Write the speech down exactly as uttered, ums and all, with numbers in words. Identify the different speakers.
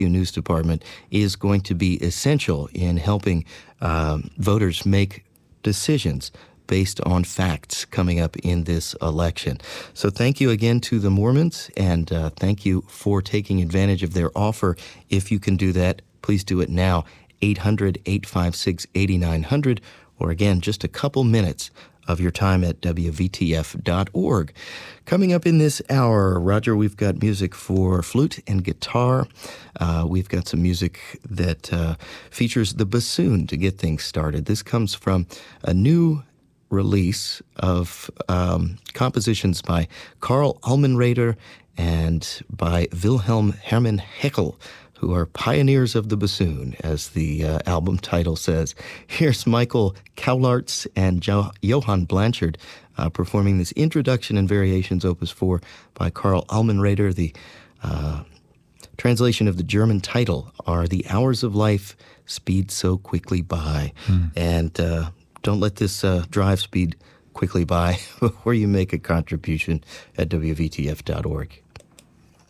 Speaker 1: News Department is going to be essential in helping um, voters make decisions based on facts coming up in this election. So thank you again to the Mormons, and uh, thank you for taking advantage of their offer. If you can do that, please do it now. eight hundred, eight five six, eight nine zero zero, or again, just a couple minutes of your time at W V T F dot org. Coming up in this hour, Roger, we've got music for flute and guitar. Uh, we've got some music that uh, features the bassoon to get things started. This comes from a new release of um, compositions by Karl Allmenreder and by Wilhelm Hermann Heckel, who are pioneers of the bassoon, as the uh, album title says. Here's Michael Kaulartz and jo- Johann Blanchard uh, performing this introduction and variations, Opus four, by Karl Allmenreder. The uh, translation of the German title are The Hours of Life Speed So Quickly By. Hmm. And uh, don't let this uh, drive speed quickly by before you make a contribution at W V T F dot org.